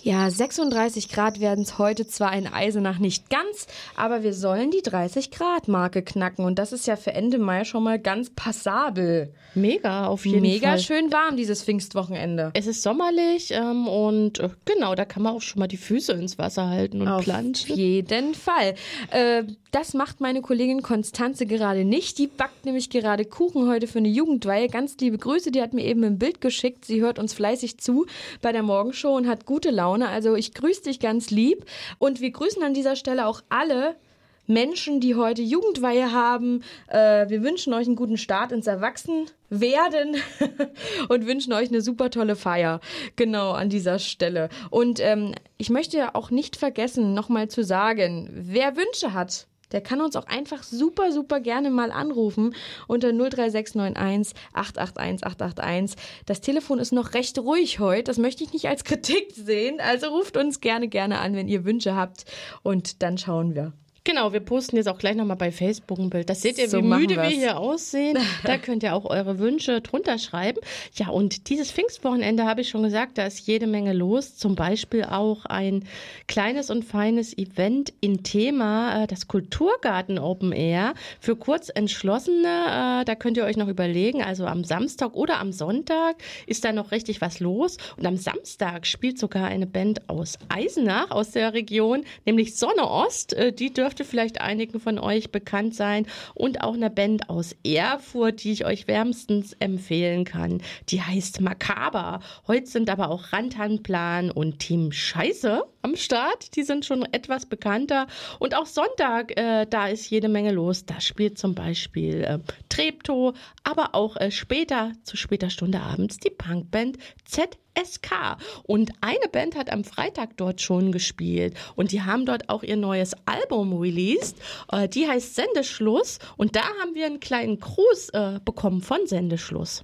Ja, 36 Grad werden es heute zwar in Eisenach nicht ganz, aber wir sollen die 30-Grad-Marke knacken. Und das ist ja für Ende Mai schon mal ganz passabel. Mega, auf jeden Fall. Mega schön warm, dieses Pfingstwochenende. Es ist sommerlich und genau, da kann man auch schon mal die Füße ins Wasser halten und planschen. Auf jeden Fall. Das macht meine Kollegin Konstanze gerade nicht. Die backt nämlich gerade Kuchen heute für eine Jugendweihe. Ganz liebe Grüße, die hat mir eben ein Bild geschickt. Sie hört uns fleißig zu bei der Morgenshow und hat gute Laune. Also ich grüße dich ganz lieb. Und wir grüßen an dieser Stelle auch alle Menschen, die heute Jugendweihe haben. Wir wünschen euch einen guten Start ins Erwachsenwerden und wünschen euch eine super tolle Feier. Genau, an dieser Stelle. Und ich möchte auch nicht vergessen, nochmal zu sagen, wer Wünsche hat, der kann uns auch einfach super, super gerne mal anrufen unter 03691 881 881. Das Telefon ist noch recht ruhig heute. Das möchte ich nicht als Kritik sehen. Also ruft uns gerne an, wenn ihr Wünsche habt. Und dann schauen wir. Genau, wir posten jetzt auch gleich nochmal bei Facebook ein Bild. Das seht ihr, So wie müde machen wir wir's. hier aussehen. Da könnt ihr auch eure Wünsche drunter schreiben. Ja, und dieses Pfingstwochenende, habe ich schon gesagt, da ist jede Menge los. Zum Beispiel auch ein kleines und feines Event in Thema, das Kulturgarten Open Air. Für Kurzentschlossene, da könnt ihr euch noch überlegen, also am Samstag oder am Sonntag ist da noch richtig was los. Und am Samstag spielt sogar eine Band aus Eisenach, aus der Region, nämlich Sonne Ost. Die dürfte vielleicht einigen von euch bekannt sein. Und auch eine Band aus Erfurt, die ich euch wärmstens empfehlen kann. Die heißt Makaber. Heute sind aber auch Rantanplan und Team Scheiße am Start. Die sind schon etwas bekannter. Und auch Sonntag, da ist jede Menge los. Da spielt zum Beispiel Treptow, aber auch zu später Stunde abends die Punkband ZSK. Und eine Band hat am Freitag dort schon gespielt und die haben dort auch ihr neues Album released. Die heißt Sendeschluss und da haben wir einen kleinen Gruß bekommen von Sendeschluss.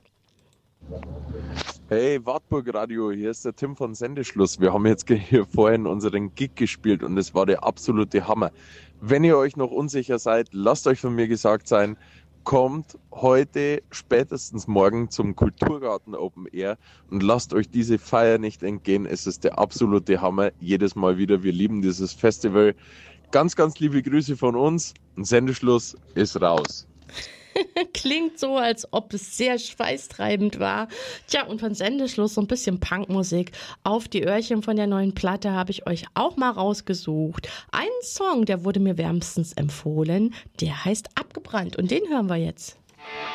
Hey, Wartburg Radio, hier ist der Tim von Sendeschluss. Wir haben jetzt hier vorhin unseren Gig gespielt und es war der absolute Hammer. Wenn ihr euch noch unsicher seid, lasst euch von mir gesagt sein, kommt heute spätestens morgen zum Kulturgarten Open Air und lasst euch diese Feier nicht entgehen. Es ist der absolute Hammer. Jedes Mal wieder. Wir lieben dieses Festival. Ganz, ganz liebe Grüße von uns. Und Sendeschluss ist raus. Klingt so, als ob es sehr schweißtreibend war. Tja, und von Sendeschluss so ein bisschen Punkmusik. Auf die Öhrchen von der neuen Platte habe ich euch auch mal rausgesucht. Einen Song, der wurde mir wärmstens empfohlen, der heißt Abgebrannt und den hören wir jetzt.